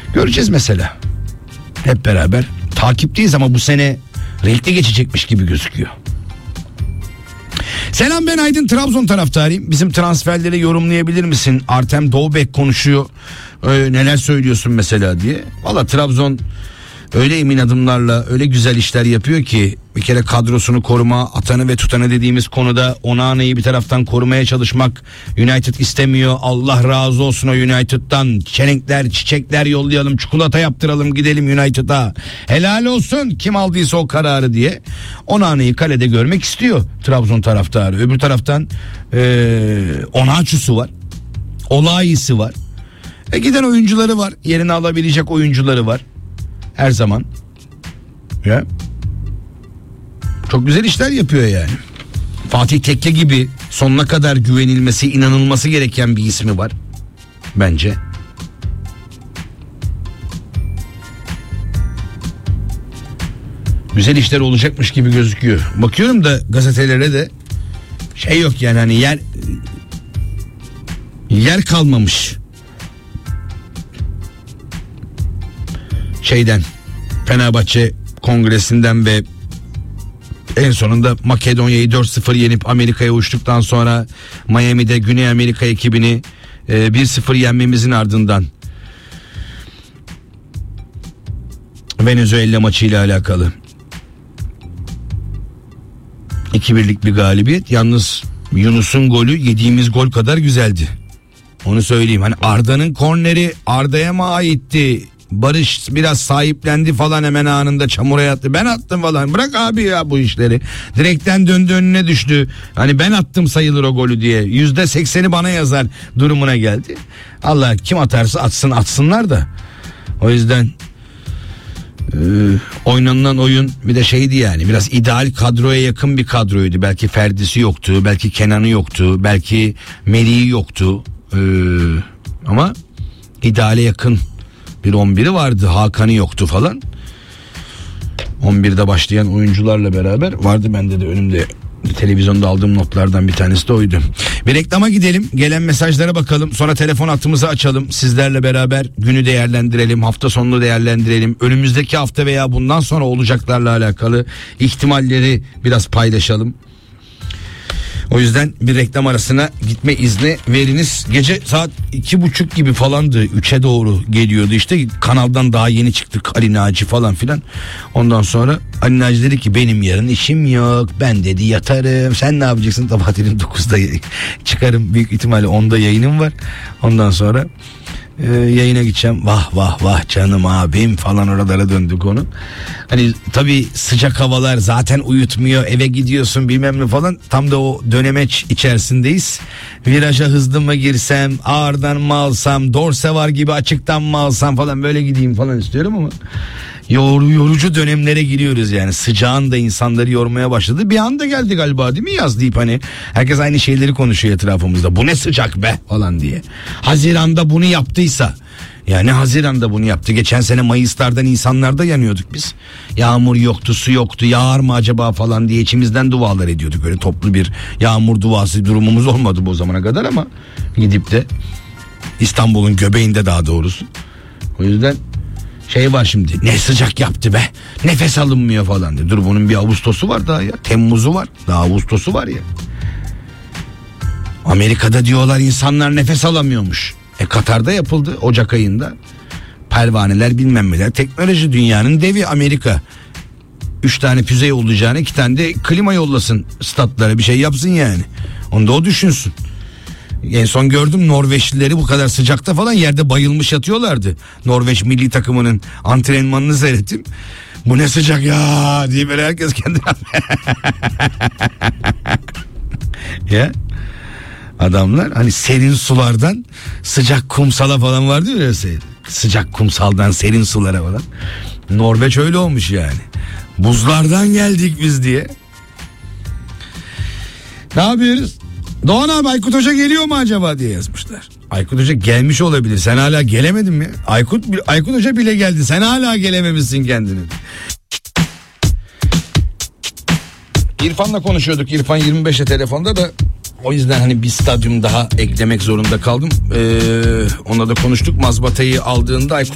Göreceğiz mesela. Hep beraber takipteyiz ama bu sene renkli geçecekmiş gibi gözüküyor. Selam, ben Aydın, Trabzon taraftarıyım. Bizim transferleri yorumlayabilir misin? Artem Doğbek konuşuyor. Neler söylüyorsun mesela diye. Valla Trabzon öyle emin adımlarla öyle güzel işler yapıyor ki bir kere kadrosunu koruma, atanı ve tutanı dediğimiz konuda Onana'yı bir taraftan korumaya çalışmak. United istemiyor. Allah razı olsun o United'dan. Çelenkler, çiçekler yollayalım, çikolata yaptıralım, gidelim United'a. Helal olsun kim aldıysa o kararı diye. Onana'yı kalede görmek istiyor Trabzon taraftarı. Öbür taraftan Onaçu'su var. Olayi'si var. Giden oyuncuları var. Yerini alabilecek oyuncuları var. Her zaman. Ya. Çok güzel işler yapıyor yani. Fatih Tekke gibi sonuna kadar güvenilmesi, inanılması gereken bir ismi var. Bence. Güzel işler olacakmış gibi gözüküyor. Bakıyorum da gazetelere de şey yok yani, hani yer kalmamış. Fenerbahçe kongresinden ve en sonunda Makedonya'yı 4-0 yenip Amerika'ya uçtuktan sonra Miami'de Güney Amerika ekibini 1-0 yenmemizin ardından Venezuela maçıyla alakalı 2-1'lik bir galibiyet. Yalnız Yunus'un golü yediğimiz gol kadar güzeldi. Onu söyleyeyim. Hani Arda'nın korneri Arda'ya mı aitti? Barış biraz sahiplendi falan, hemen anında çamura yattı. Ben attım falan. Bırak abi ya bu işleri. Direkten döndü, önüne düştü. Hani ben attım sayılır o golü diye. %80'i bana yazar durumuna geldi. Allah kim atarsa atsınlar da. O yüzden oynanılan oyun bir de şeydi yani, biraz ideal kadroya yakın bir kadroydu. Belki Ferdi'si yoktu, belki Kenan'ı yoktu, belki Melih'i yoktu. Ama ideale yakın bir 11'i vardı. Hakan'ı yoktu falan. 11'de başlayan oyuncularla beraber vardı, bende de önümde televizyonda aldığım notlardan bir tanesi de oydu. Bir reklama gidelim, gelen mesajlara bakalım, sonra telefon hattımızı açalım, sizlerle beraber günü değerlendirelim, hafta sonunu değerlendirelim, önümüzdeki hafta veya bundan sonra olacaklarla alakalı ihtimalleri biraz paylaşalım. O yüzden bir reklam arasına gitme izni veriniz. Gece saat 2.30 gibi falandı, 3'e doğru geliyordu işte, kanaldan daha yeni çıktık Ali Naci falan filan. Ondan sonra Ali Naci dedi ki benim yarın işim yok, ben dedi yatarım, sen ne yapacaksın? Sabah dedim 9'da çıkarım, büyük ihtimalle 10'da yayınım var. Ondan sonra yayına gideceğim. Vah vah vah canım abim falan, oralara döndü konu. Hani tabii sıcak havalar zaten uyutmuyor, eve gidiyorsun bilmem ne falan, tam da o dönemeç içerisindeyiz. Viraja hızlı mı girsem, ağırdan mı alsam, dorse var gibi açıktan mı alsam falan, böyle gideyim falan istiyorum ama yorucu dönemlere giriyoruz yani. Sıcağın da insanları yormaya başladı. Bir anda geldi galiba değil mi yaz deyip, hani herkes aynı şeyleri konuşuyor etrafımızda. Bu ne sıcak be falan diye. Haziran'da bunu yaptıysa, yani Haziran'da bunu yaptı. Geçen sene Mayıs'lardan insanlarda yanıyorduk biz. Yağmur yoktu, su yoktu, yağar mı acaba falan diye içimizden dualar ediyorduk. Öyle toplu bir yağmur duası durumumuz olmadı bu zamana kadar ama gidip de İstanbul'un göbeğinde, daha doğrusu. O yüzden şey var şimdi, ne sıcak yaptı be, nefes alınmıyor falan diye. Dur, bunun bir Ağustos'u var daha ya, Temmuz'u var, daha Ağustos'u var ya. Amerika'da diyorlar insanlar nefes alamıyormuş. Katar'da yapıldı Ocak ayında. Pervaneler bilmem neler, teknoloji dünyanın devi Amerika. 3 tane füze yollayacağına 2 tane de klima yollasın statlara, bir şey yapsın yani. Onu da o düşünsün. En son gördüm Norveçlileri bu kadar sıcakta falan yerde bayılmış yatıyorlardı. Norveç milli takımının antrenmanını seyrettim. Bu ne sıcak ya diye böyle herkes kendine ya. Adamlar hani serin sulardan sıcak kumsala falan vardı ya, sıcak kumsaldan serin sulara falan. Norveç öyle olmuş yani. Buzlardan geldik biz diye. Ne yapıyoruz? Doğan abi, Aykut Hoca geliyor mu acaba diye yazmışlar. Aykut Hoca gelmiş olabilir. Sen hala gelemedin mi? Aykut Hoca bile geldi. Sen hala gelememişsin kendini. İrfan'la konuşuyorduk. İrfan 25'e telefonda da, o yüzden hani bir stadyum daha eklemek zorunda kaldım. Onunla da konuştuk. Mazbatayı aldığında Aykut